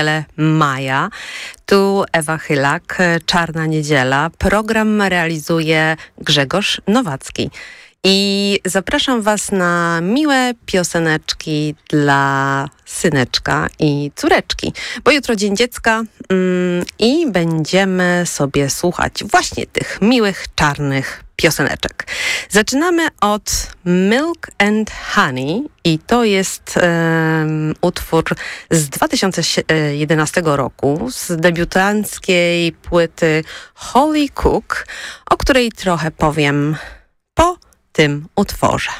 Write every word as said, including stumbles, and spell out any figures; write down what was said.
maja. Tu Ewa Chylak, Czarna Niedziela. Program realizuje Grzegorz Nowacki. I zapraszam Was na miłe pioseneczki dla syneczka i córeczki, bo jutro Dzień Dziecka mm, i będziemy sobie słuchać właśnie tych miłych, czarnych pioseneczek. Zaczynamy od Milk and Honey i to jest um, utwór z dwa tysiące jedenastego roku, z debiutanckiej płyty Holly Cook, o której trochę powiem po tym utworze.